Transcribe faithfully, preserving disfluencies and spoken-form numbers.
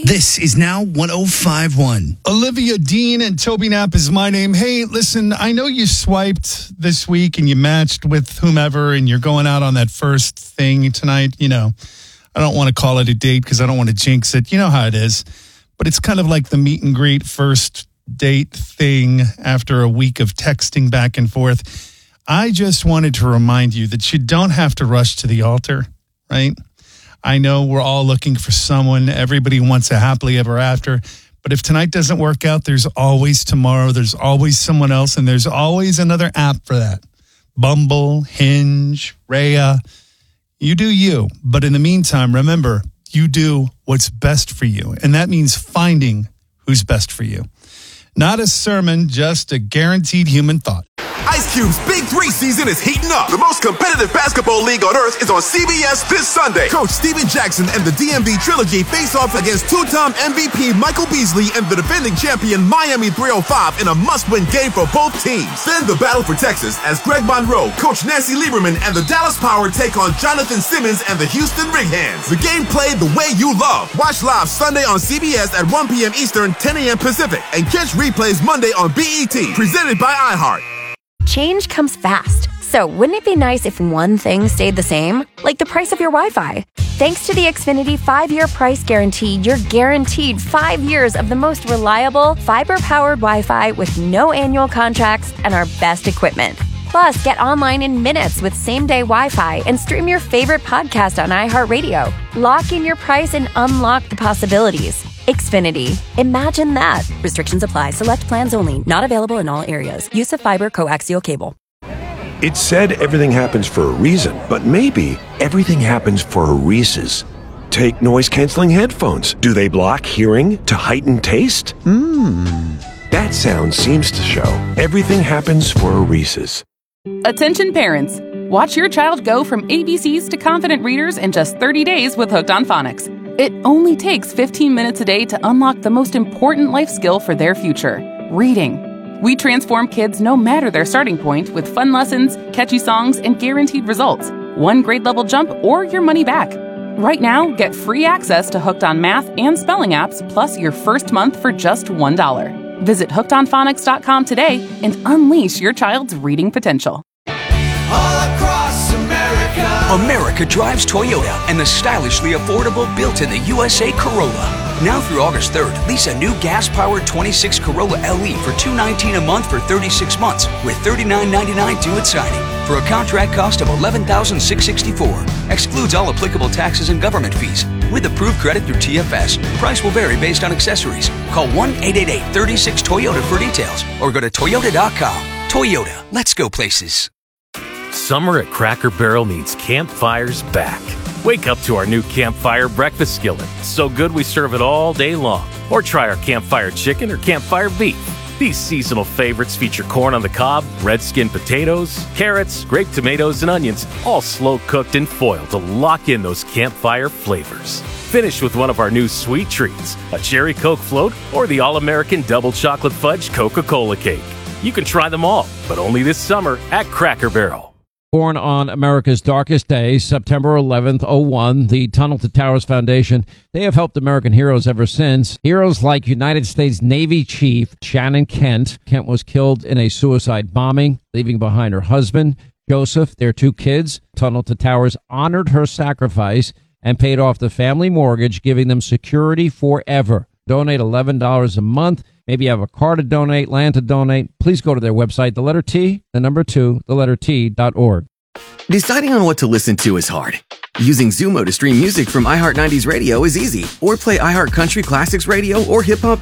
This is now one oh five point one. Olivia Dean and Toby Knapp is my name. Hey, listen, I know you swiped this week and you matched with whomever and you're going out on that first thing tonight. You know, I don't want to call it a date because I don't want to jinx it. You know how it is. But it's kind of like the meet and greet first date thing after a week of texting back and forth. I just wanted to remind you that you don't have to rush to the altar, right? I know we're all looking for someone. Everybody wants a happily ever after. But if tonight doesn't work out, there's always tomorrow. There's always someone else. And there's always another app for that. Bumble, Hinge, Raya. You do you. But in the meantime, remember, you do what's best for you. And that means finding who's best for you. Not a sermon, just a guaranteed human thought. Ice Cube's Big Three season is heating up. The most competitive basketball league on earth is on C B S this Sunday. Coach Steven Jackson and the D M V Trilogy face off against two-time M V P Michael Beasley and the defending champion Miami three oh five in a must-win game for both teams. Then the battle for Texas as Greg Monroe, Coach Nancy Lieberman, and the Dallas Power take on Jonathan Simmons and the Houston Rig-Hands. The game played the way you love. Watch live Sunday on C B S at one p.m. Eastern, ten a.m. Pacific, and catch replays Monday on B E T. Presented by iHeart. Change comes fast, so wouldn't it be nice if one thing stayed the same? Like the price of your Wi-Fi. Thanks to the Xfinity five-year price guarantee, you're guaranteed five years of the most reliable, fiber-powered Wi-Fi with no annual contracts and our best equipment. Plus, get online in minutes with same-day Wi-Fi and stream your favorite podcast on iHeartRadio. Lock in your price and unlock the possibilities. Xfinity. Imagine that. Restrictions apply. Select plans only. Not available in all areas. Use of fiber coaxial cable. It's said everything happens for a reason, but maybe everything happens for a Reese's. Take noise-canceling headphones. Do they block hearing to heighten taste? Mmm. That sound seems to show everything happens for a Reese's. Attention parents. Watch your child go from A B Cs to confident readers in just thirty days with Hooked on Phonics. It only takes fifteen minutes a day to unlock the most important life skill for their future, reading. We transform kids no matter their starting point with fun lessons, catchy songs, and guaranteed results. One grade level jump or your money back. Right now, get free access to Hooked on Math and Spelling apps plus your first month for just one dollar. Visit hooked on phonics dot com today and unleash your child's reading potential. All across America. America drives Toyota and the stylishly affordable built in the U S A Corolla. Now through August third, lease a new gas-powered twenty-six Corolla L E for two hundred nineteen dollars a month for thirty-six months with thirty-nine ninety-nine due at signing for a contract cost of eleven thousand six hundred sixty-four dollars. Excludes all applicable taxes and government fees. With approved credit through T F S, price will vary based on accessories. Call one eight eight eight, three six, Toyota for details or go to toyota dot com. Toyota, let's go places. Summer at Cracker Barrel means campfires back. Wake up to our new Campfire breakfast skillet. So good we serve it all day long. Or try our Campfire chicken or Campfire beef. These seasonal favorites feature corn on the cob, red skin potatoes, carrots, grape tomatoes, and onions, all slow cooked in foil to lock in those campfire flavors. Finish with one of our new sweet treats, a cherry Coke float or the all-American double chocolate fudge Coca-Cola cake. You can try them all, but only this summer at Cracker Barrel. Born on America's darkest days, September eleventh, oh one, the Tunnel to Towers Foundation, they have helped American heroes ever since. Heroes like United States Navy Chief Shannon Kent. Kent was killed in a suicide bombing, leaving behind her husband, Joseph, their two kids. Tunnel to Towers honored her sacrifice and paid off the family mortgage, giving them security forever. Donate eleven dollars a month. Maybe you have a car to donate, land to donate. Please go to their website, the letter T, the number two, the letter T dot org. Deciding on what to listen to is hard. Using Zumo to stream music from iHeart nineties Radio is easy. Or play iHeart Country Classics Radio or Hip Hop